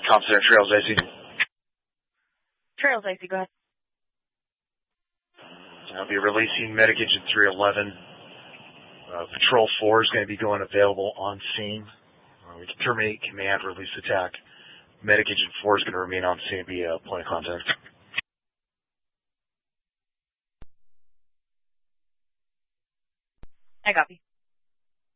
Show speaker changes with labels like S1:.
S1: Tom Center, Trails AC.
S2: Trails AC, go ahead.
S1: I'll be releasing Medic Engine 311. Patrol 4 is going to be going available on scene. We can terminate command, release attack. Medic Engine 4 is going to remain on scene and be a point of contact.